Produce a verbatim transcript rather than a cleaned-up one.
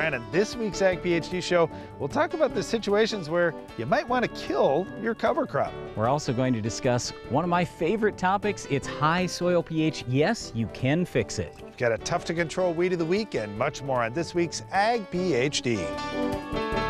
And in this week's Ag PhD show, we'll talk about the situations where you might want to kill your cover crop. We're also going to discuss one of my favorite topics. It's high soil pH. Yes, you can fix it. Get a tough to control weed of the week and much more on this week's Ag PhD.